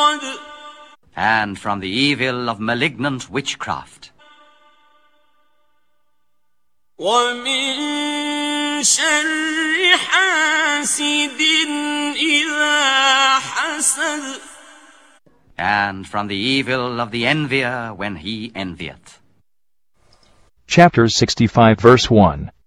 الْحَسَدِ and from the evil of malignant witchcraft. وَمِن شَرِّ حَاسِدٍ إِذَا حَسَدَ And from the evil of the envier when he envieth. Chapter 65 verse 1.